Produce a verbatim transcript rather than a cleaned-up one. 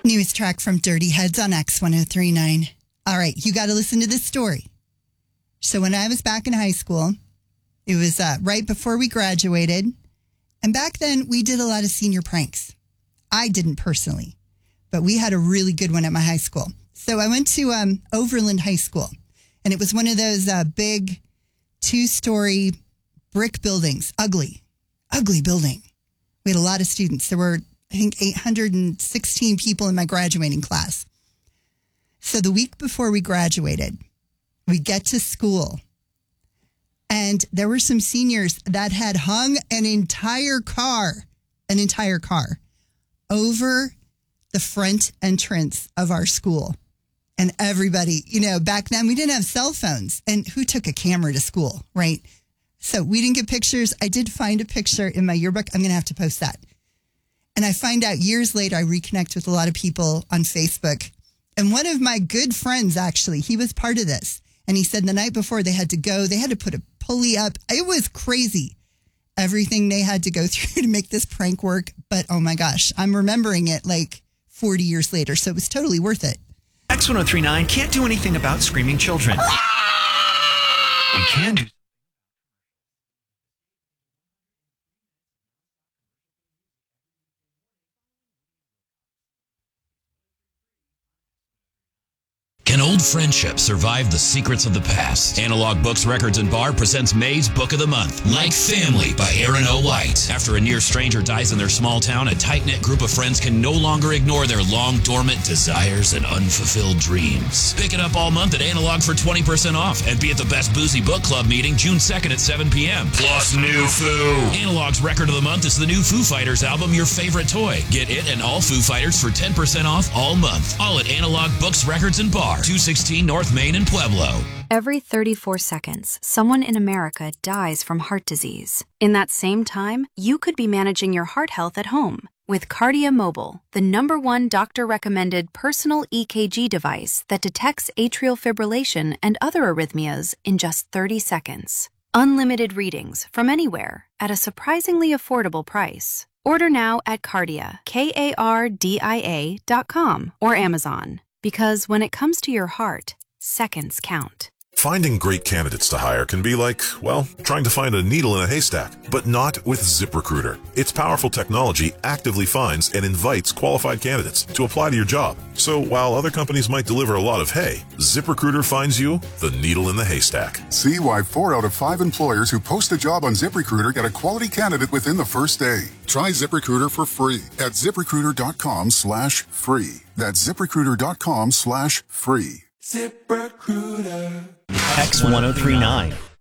Newest track from Dirty Heads on X ten thirty-nine. All right, you got to listen to this story. So when I was back in high school, it was uh, right before we graduated. And back then, we did a lot of senior pranks. I didn't personally, but we had a really good one at my high school. So I went to um, Overland High School, and it was one of those uh, big two-story brick buildings. Ugly, ugly building. We had a lot of students. There were, I think, eight hundred sixteen people in my graduating class. So the week before we graduated, we get to school, and there were some seniors that had hung an entire car, an entire car, over the front entrance of our school. And everybody, you know, back then we didn't have cell phones. And who took a camera to school, right? So we didn't get pictures. I did find a picture in my yearbook. I'm going to have to post that. And I find out years later, I reconnect with a lot of people on Facebook. And one of my good friends, actually, he was part of this. And he said the night before they had to go, they had to put a pulley up. It was crazy, everything they had to go through to make this prank work. But oh my gosh, I'm remembering it like forty years later. So it was totally worth it. X ten thirty-nine can't do anything about screaming children. We can do. Can old friendships survive the secrets of the past? Analog Books, Records, and Bar presents May's Book of the Month, Like Family by Aaron O. White. After a near stranger dies in their small town, a tight-knit group of friends can no longer ignore their long-dormant desires and unfulfilled dreams. Pick it up all month at Analog for twenty percent off and be at the Best Boozy Book Club meeting June second at seven p.m. Plus new Foo. Analog's Record of the Month is the new Foo Fighters album, Your Favorite Toy. Get it and all Foo Fighters for ten percent off all month. All at Analog Books, Records, and Bar. two sixteen North Main in Pueblo. Every thirty-four seconds, someone in America dies from heart disease. In that same time, you could be managing your heart health at home with Kardia Mobile, the number one doctor-recommended personal E K G device that detects atrial fibrillation and other arrhythmias in just thirty seconds. Unlimited readings from anywhere at a surprisingly affordable price. Order now at Kardia, K A R D I A dot com or Amazon. Because when it comes to your heart, seconds count. Finding great candidates to hire can be like, well, trying to find a needle in a haystack, but not with ZipRecruiter. Its powerful technology actively finds and invites qualified candidates to apply to your job. So while other companies might deliver a lot of hay, ZipRecruiter finds you the needle in the haystack. See why four out of five employers who post a job on ZipRecruiter get a quality candidate within the first day. Try ZipRecruiter for free at ZipRecruiter.com slash free. That's ZipRecruiter.com slash free. ZipRecruiter. X ten thirty-nine.